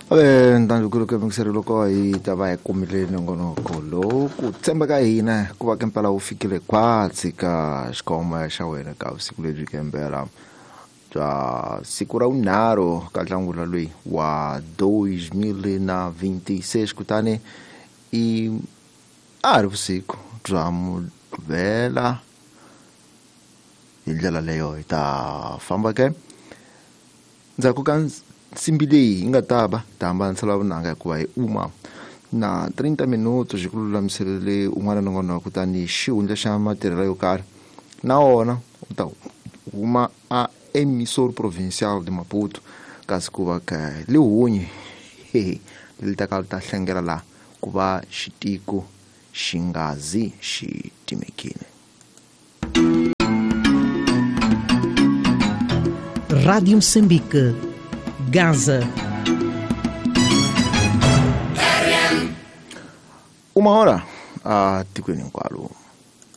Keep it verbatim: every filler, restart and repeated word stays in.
Eh ntandu ku ke mixere loko hi ta va hi kumile nongonoko lowu ku tshemba ka hina ku va kempela wu fikile kwatsi ka xikoma xa wena ka vusiku lebyi kembela bya siku ra unharhu ka ntlangula loyi wa dois mil na vinte-seis kutani i a ri vusiku bya muvhela hi ndlela leyo hi ta famba ke ndzhaku ka nsimbi leyi hi nga ta va ta hambanisela vunanga hikuva hi uma na thirty minutos hi ku lulamiselele un'wana na un'wana kutani xihundla xa matirhelo yo karhi na wona u ta huma a emissori provincial de Maputo kasi ku va ka lihunyi li ta ka ta hlengela la ku va xitiko xi nga zi xi timekile. Rádio Moçambique, Gaza. Uma hora a tikweni hinkwaro.